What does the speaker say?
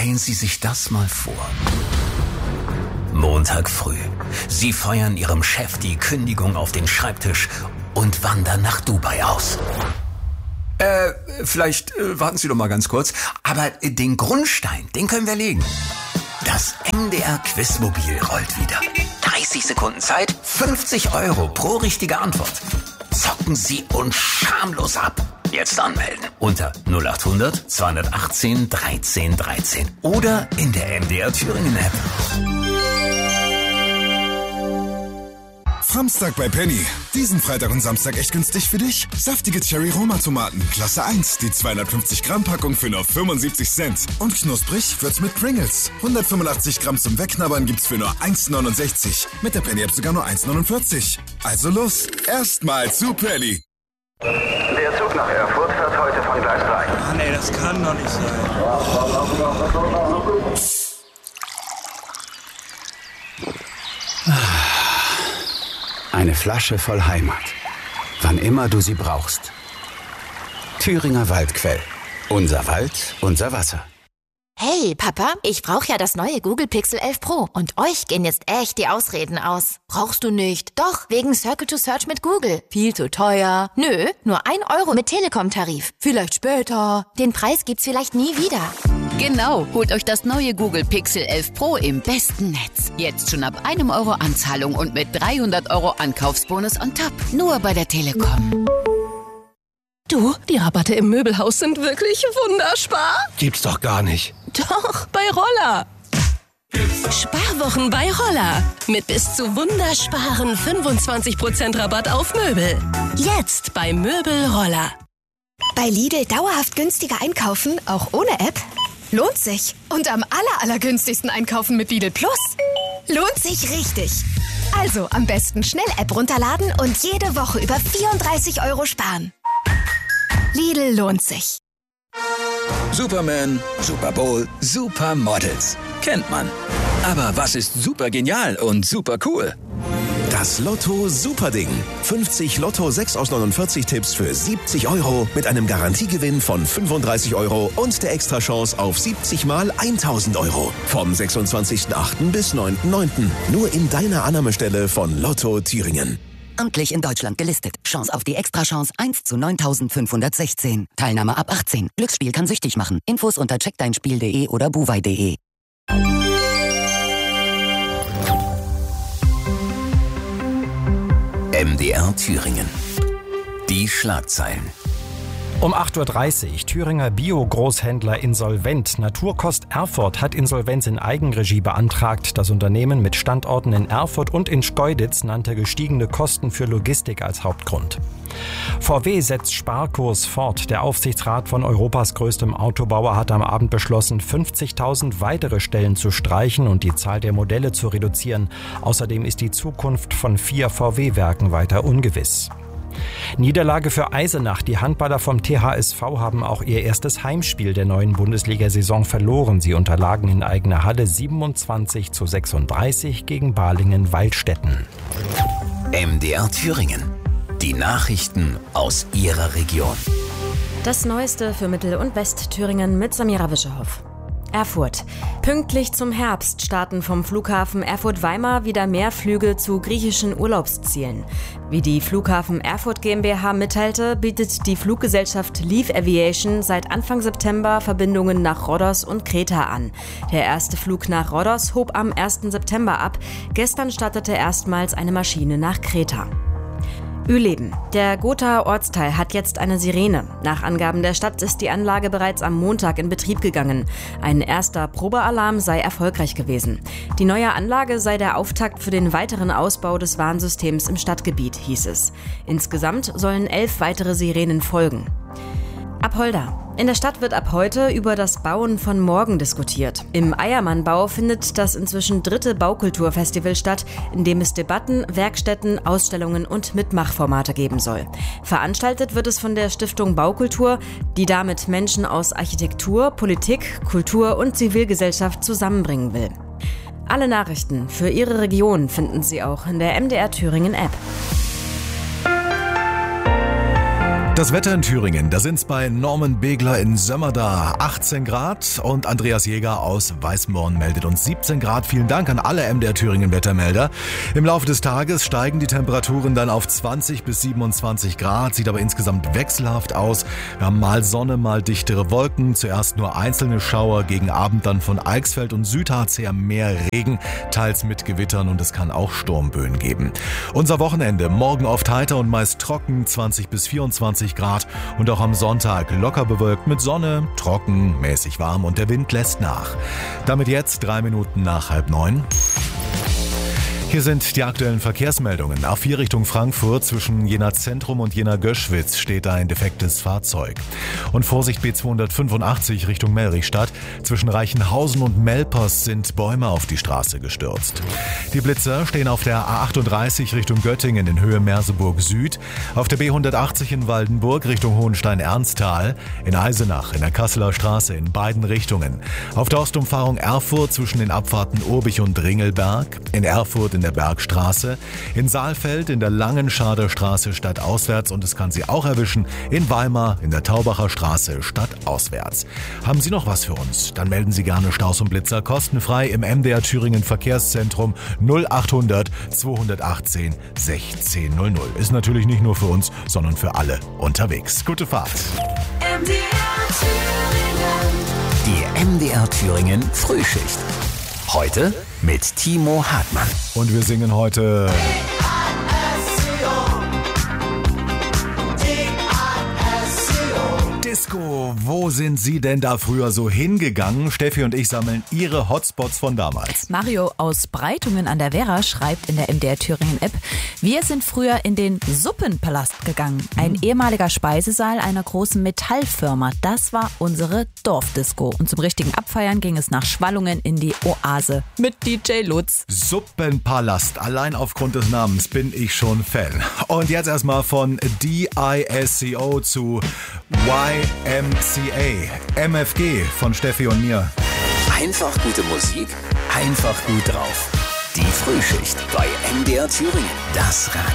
Stellen Sie sich das mal vor. Montag früh. Sie feuern Ihrem Chef die Kündigung auf den Schreibtisch und wandern nach Dubai aus. Vielleicht warten Sie doch mal ganz kurz. Aber den Grundstein, den können wir legen. Das MDR-Quizmobil rollt wieder. 30 Sekunden Zeit, 50 € pro richtige Antwort. Zocken Sie uns schamlos ab. Jetzt anmelden unter 0800 218 13 13 oder in der MDR Thüringen App. Samstag bei Penny. Diesen Freitag und Samstag echt günstig für dich. Saftige Cherry-Roma-Tomaten, Klasse 1, die 250 Gramm Packung für nur 75 Cent. Und knusprig wird's mit Pringles. 185 Gramm zum Wegknabbern gibt's für nur 1,69. Mit der Penny-App sogar nur 1,49. Also los, erstmal zu Penny. Der Zug nach Erfurt fährt heute von Gleis 3. Mann, ey, das kann doch nicht sein. Eine Flasche voll Heimat. Wann immer du sie brauchst. Thüringer Waldquell. Unser Wald, unser Wasser. Hey, Papa, ich brauche ja das neue Google Pixel 11 Pro. Und euch gehen jetzt echt die Ausreden aus. Brauchst du nicht? Doch, wegen Circle to Search mit Google. Viel zu teuer. Nö, nur 1 € mit Telekom-Tarif. Vielleicht später. Den Preis gibt's vielleicht nie wieder. Genau, holt euch das neue Google Pixel 11 Pro im besten Netz. Jetzt schon ab 1 € Anzahlung und mit 300 € Ankaufsbonus on top. Nur bei der Telekom. Du, die Rabatte im Möbelhaus sind wirklich wunderspar. Gibt's doch gar nicht. Doch, bei Roller. Sparwochen bei Roller. Mit bis zu wundersparen 25% Rabatt auf Möbel. Jetzt bei Möbel Roller. Bei Lidl dauerhaft günstiger einkaufen, auch ohne App? Lohnt sich. Und am allergünstigsten einkaufen mit Lidl Plus? Lohnt sich richtig. Also am besten schnell App runterladen und jede Woche über 34 € sparen. Lidl lohnt sich. Superman, Super Bowl, Supermodels. Kennt man. Aber was ist super genial und super cool? Das Lotto Superding. 50 Lotto 6 aus 49 Tipps für 70 € mit einem Garantiegewinn von 35 € und der Extrachance auf 70 mal 1000 €. Vom 26.08. bis 9.09. Nur in deiner Annahmestelle von Lotto Thüringen. Amtlich in Deutschland gelistet. Chance auf die Extrachance 1 zu 9516. Teilnahme ab 18. Glücksspiel kann süchtig machen. Infos unter checkdeinspiel.de oder buwei.de. MDR Thüringen. Die Schlagzeilen. Um 8.30 Uhr, Thüringer Bio-Großhändler insolvent. Naturkost Erfurt hat Insolvenz in Eigenregie beantragt. Das Unternehmen mit Standorten in Erfurt und in Schkeuditz nannte gestiegene Kosten für Logistik als Hauptgrund. VW setzt Sparkurs fort. Der Aufsichtsrat von Europas größtem Autobauer hat am Abend beschlossen, 50.000 weitere Stellen zu streichen und die Zahl der Modelle zu reduzieren. Außerdem ist die Zukunft von 4 VW-Werken weiter ungewiss. Niederlage für Eisenach. Die Handballer vom THSV haben auch ihr erstes Heimspiel der neuen Bundesliga-Saison verloren. Sie unterlagen in eigener Halle 27:36 gegen Balingen-Waldstätten. MDR Thüringen. Die Nachrichten aus Ihrer Region. Das Neueste für Mittel- und Westthüringen mit Samira Wischerhoff. Erfurt. Pünktlich zum Herbst starten vom Flughafen Erfurt-Weimar wieder mehr Flüge zu griechischen Urlaubszielen. Wie die Flughafen Erfurt GmbH mitteilte, bietet die Fluggesellschaft Leave Aviation seit Anfang September Verbindungen nach Rhodos und Kreta an. Der erste Flug nach Rhodos hob am 1. September ab. Gestern startete erstmals eine Maschine nach Kreta. Ueleben. Der Gothaer Ortsteil hat jetzt eine Sirene. Nach Angaben der Stadt ist die Anlage bereits am Montag in Betrieb gegangen. Ein erster Probealarm sei erfolgreich gewesen. Die neue Anlage sei der Auftakt für den weiteren Ausbau des Warnsystems im Stadtgebiet, hieß es. Insgesamt sollen 11 weitere Sirenen folgen. Apolda. In der Stadt wird ab heute über das Bauen von morgen diskutiert. Im Eiermannbau findet das inzwischen 3. Baukulturfestival statt, in dem es Debatten, Werkstätten, Ausstellungen und Mitmachformate geben soll. Veranstaltet wird es von der Stiftung Baukultur, die damit Menschen aus Architektur, Politik, Kultur und Zivilgesellschaft zusammenbringen will. Alle Nachrichten für Ihre Region finden Sie auch in der MDR Thüringen App. das Wetter in Thüringen, da sind es bei Norman Begler in Sömmerda 18 Grad und Andreas Jäger aus Weißenborn meldet uns 17 Grad. Vielen Dank an alle MDR Thüringen Wettermelder. Im Laufe des Tages steigen die Temperaturen dann auf 20 bis 27 Grad, sieht aber insgesamt wechselhaft aus. Wir haben mal Sonne, mal dichtere Wolken, zuerst nur einzelne Schauer, gegen Abend dann von Eichsfeld und Südharz her mehr Regen, teils mit Gewittern und es kann auch Sturmböen geben. Unser Wochenende, morgen oft heiter und meist trocken, 20 bis 24 Grad und auch am Sonntag locker bewölkt mit Sonne, trocken, mäßig warm und der Wind lässt nach. Damit jetzt 3 Minuten nach 8:30. Hier sind die aktuellen Verkehrsmeldungen. A4 Richtung Frankfurt zwischen Jena Zentrum und Jena Göschwitz steht ein defektes Fahrzeug. Und Vorsicht B285 Richtung Mellrichstadt. Zwischen Reichenhausen und Melpers sind Bäume auf die Straße gestürzt. Die Blitzer stehen auf der A38 Richtung Göttingen in Höhe Merseburg Süd. Auf der B180 in Waldenburg Richtung Hohenstein-Ernsthal. In Eisenach in der Kasseler Straße in beiden Richtungen. Auf der Ostumfahrung Erfurt zwischen den Abfahrten Urbich und Ringelberg. In Erfurt in der Bergstraße, in Saalfeld in der Langenschader Straße stadtauswärts und es kann Sie auch erwischen in Weimar in der Taubacher Straße stadtauswärts. Haben Sie noch was für uns? Dann melden Sie gerne Staus und Blitzer kostenfrei im MDR Thüringen Verkehrszentrum 0800 218 1600. Ist natürlich nicht nur für uns, sondern für alle unterwegs. Gute Fahrt. Die MDR Thüringen Frühschicht. Heute mit Timo Hartmann. Und wir singen heute Disco. Wo sind Sie denn da früher so hingegangen? Steffi und ich sammeln Ihre Hotspots von damals. Mario aus Breitungen an der Werra schreibt in der MDR Thüringen App: Wir sind früher in den Suppenpalast gegangen. Ein ehemaliger Speisesaal einer großen Metallfirma. Das war unsere Dorfdisco. Und zum richtigen Abfeiern ging es nach Schwallungen in die Oase mit DJ Lutz. Suppenpalast. Allein aufgrund des Namens bin ich schon Fan. Und jetzt erstmal von DISCO zu YMCA. MFG von Steffi und mir. Einfach gute Musik, einfach gut drauf. Die Frühschicht bei MDR Thüringen. Das Radio.